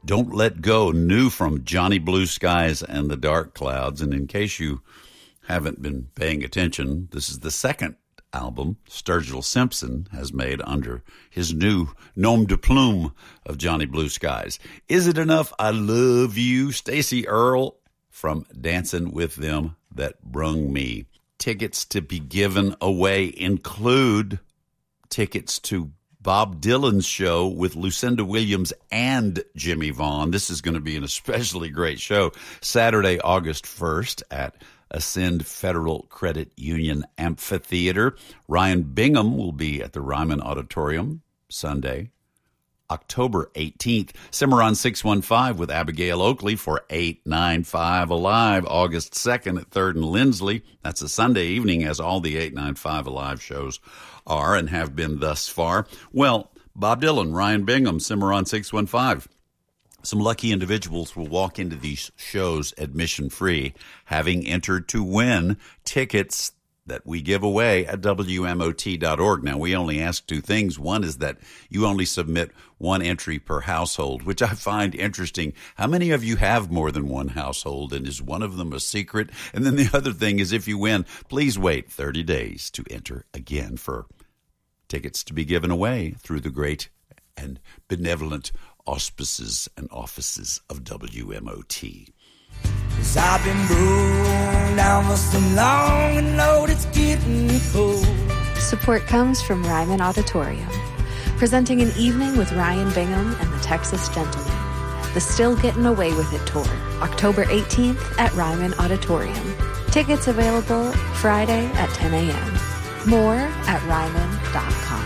Don't Let Go, new from Johnny Blue Skies and the Dark Clouds. And in case you haven't been paying attention, this is the second album Sturgill Simpson has made under his new nom de plume of Johnny Blue Skies. Is It Enough? I Love You. Stacey Earle from Dancing with Them That Brung Me. Tickets to be given away include tickets to Bob Dylan's show with Lucinda Williams and Jimmy Vaughn. This is going to be an especially great show. Saturday, August 1st at Ascend Federal Credit Union Amphitheater. Ryan Bingham will be at the Ryman Auditorium Sunday, October 18th. Cimarron 615 with Abigail Oakley for 895 Alive. August 2nd at 3rd and Lindsley. That's a Sunday evening, as all the 895 Alive shows are and have been thus far. Well, Bob Dylan, Ryan Bingham, Cimarron 615. Some lucky individuals will walk into these shows admission-free, having entered to win tickets that we give away at WMOT.org. Now, we only ask two things. One is that you only submit one entry per household, which I find interesting. How many of you have more than one household, and is one of them a secret? And then the other thing is, if you win, please wait 30 days to enter again for tickets to be given away through the great and benevolent auspices and offices of WMOT. 'Cause I've been broke down for so long and know it's getting cold. Support comes from Ryman Auditorium, presenting an evening with Ryan Bingham and the Texas Gentlemen. The Still Getting Away With It Tour, October 18th at Ryman Auditorium. Tickets available Friday at 10 a.m. More at ryman.com.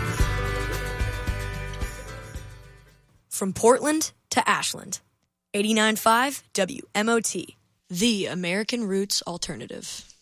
From Portland to Ashland, 89.5 WMOT, the American Roots Alternative.